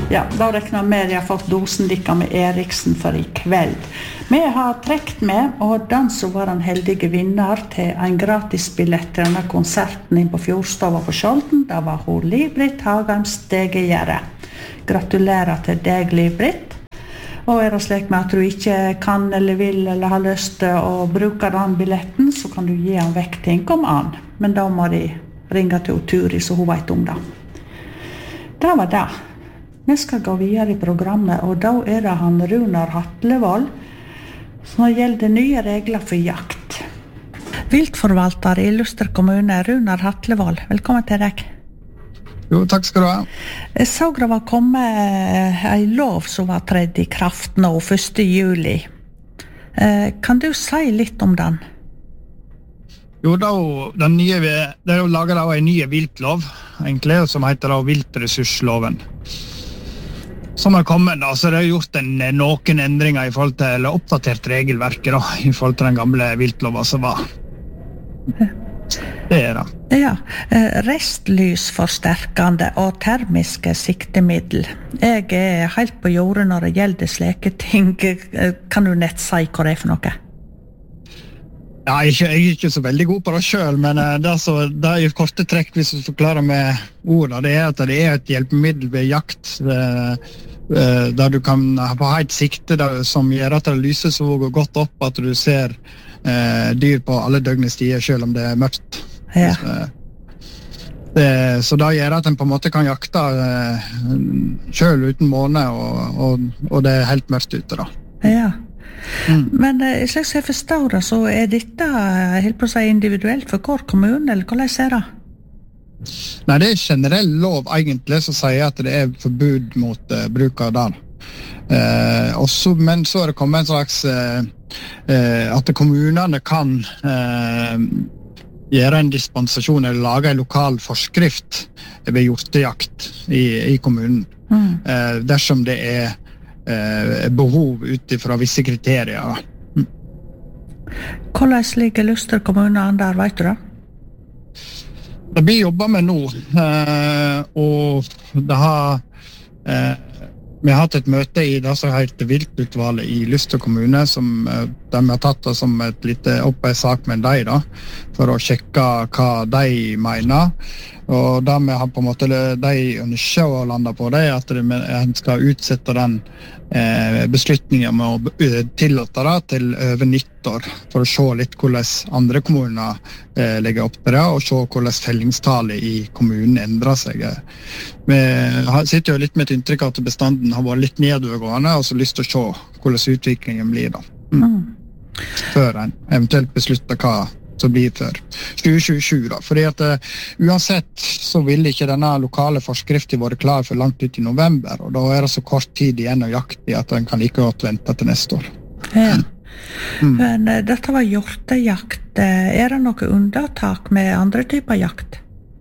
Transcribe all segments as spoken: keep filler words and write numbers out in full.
Ja, da rekner jeg med at jeg har fått dosen dikka med Eriksen for i kveld. Vi har trekt med, og den som var en heldige vinner til en gratis billett til denne konserten inn på Fjordstova på Skjolden, da var hun Liv-Britt Hagheim Stegegjerde. Gratulerer til deg, Liv-Britt. Og er det slik med at du ikke kan eller vil eller har lyst til å bruke den billetten, så kan du gi den vekk til en kom an. Men da må de ringe til Turi, så hun vet om det. Det var det. Vi skal gå videre i programmet, og da er det han Runar Hatlevold som gjelder nye regler for jakt. Viltforvalter i Luster kommune, Runar Hatlevold, velkommen til deg. Jo, takk skal du ha. Jeg så det var kommet en lov som var tredd i kraft nå, første juli. Kan du si litt om den? Jo, da, den nye, det er jo laget av en ny viltlov, egentlig, som heter da viltressursloven. Som har kommet, da, så det har gjort en, noen endringer i forhold til, eller oppdatert regelverket da, i forhold til den gamle viltloven som var. Det er det. Ja, restlysforsterkende og termiske siktemiddel. Jeg er helt på jordet når det gjelder slike ting. Kan du nett si hva det er for noe? Ja, jeg er, ikke, jeg er ikke så veldig god på det selv, men det er, så, det er jo korte trekk hvis du forklarer med ordene. Det er at det er et hjelpemiddel ved jakt, der du kan ha et sikte der, som gjør at det lyser så godt opp at du ser eh, dyr på alle døgnets tider, selv om det er mørkt. Ja. Så, det, så det gjør at en på en måte kan jakte eh, selv uten måne, og, og, og det er helt mørkt ute da. Ja. Mm. Men eh, slik som jeg forstår det, så er dette helt på å si individuelt for hver kommune, eller hvordan er det? Nei, det er generell lov egentlig som sier at det er forbud mot uh, bruk av den. Eh, også, men så er det kommet en slags uh, uh, at kommunene kan uh, gjøre en dispensasjon eller lage en lokal forskrift ved hjortejakt i, i kommunen. Mm. Uh, dersom det er Eh, behov utifra visse kriterier. Mm. Hvordan ligger Luster kommune an der, vet du da? Det blir jobbet med nå, eh, og det har eh, vi har hatt et møte i det som heter Viltutvalget i Luster kommune, som eh, de har tatt det som et lite opp en sak med deg da, for å sjekke hva de mener. Og det vi har på en måte de ønsker å lande på det, er at en skal utsette den eh, beslutningen med å tillate det til over nyttår, for å se litt hvordan andre kommuner eh, legger opp til det, og se hvordan fellingstallet i kommunen endrer seg. Vi sitter jo litt med et inntrykk av at bestanden har vært litt nedovergående, og så lyst til å se hvordan utviklingen blir da. Mm. Før en eventuelt beslutter hva som blir før tjue tjuesju da, fordi at uh, uansett så vil ikke denne lokale forskriften være klar for langt ut i november, og da er det så kort tid igjen å jakte i at den kan like godt vente til neste år. Ja. Mm. Men uh, dette var hjortejakt. Er det noe unntak med andre typer jakt?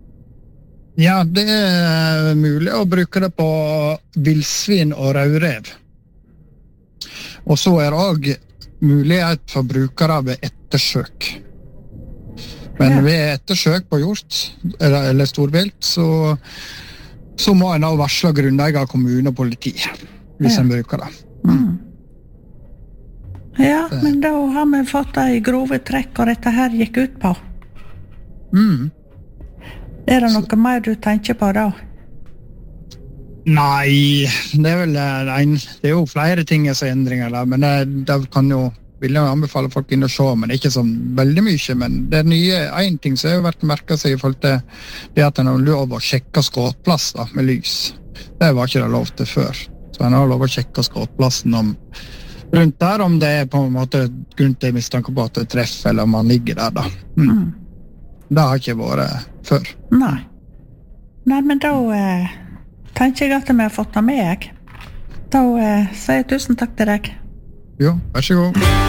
Ja, det er mulig å bruke det på vildsvin og rødrev. Og så er det også mulighet for brukere ved ettersøk. Men ja. Ved ettersøk på hjort, eller, eller storvilt, så, så må en da varsle grunneier kommune og politi, hvis ja. En bruker det. Mm. Mm. Ja, det. Men da har vi fått en grove trekk, og dette her gikk ut på. Mm. Er det noe så. Mer du tenker på da? Nei, det er vel en, det er jo flere ting som endringer da, men det, det kan jo vil jeg anbefale folk inn og se, men ikke så veldig mye, men det nye, en ting som har vært merket seg i forhold til det at en har lov å sjekke skåtplass da, med lys. Det var ikke det lov til før. Så en har lov å sjekke skåtplassen om, rundt der, om det er på en måte grunn til mistanke på at det treffer, eller om man ligger der da. Mm. Mm. Det har ikke vært før. Nei. Nei, men da eh, tenker jeg at vi har fått det med, jeg. Da eh, sier jeg tusen takk til deg. Jo, vær så god.